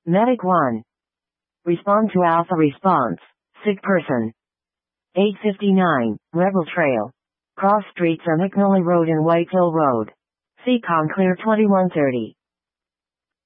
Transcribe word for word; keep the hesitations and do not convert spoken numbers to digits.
Medic one. Respond to Alpha response. Sick person. eight fifty-nine, Rebel Trail. Cross streets on McNally Road and White Hill Road. Seacon clear twenty-one thirty.